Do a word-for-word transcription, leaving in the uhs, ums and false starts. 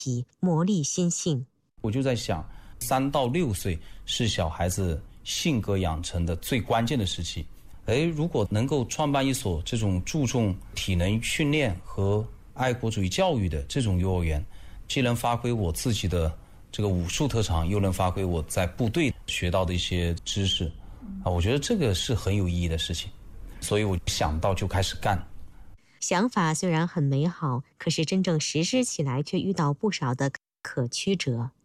以磨砺心性。 我就在想，三到六岁是小孩子性格养成的最关键的时期。哎，如果能够创办一所这种注重体能训练和爱国主义教育的这种幼儿园，既能发挥我自己的这个武术特长，又能发挥我在部队学到的一些知识，啊，我觉得这个是很有意义的事情，所以我想到就开始干。 想法虽然很美好，可是真正实施起来却遇到不少的可曲折。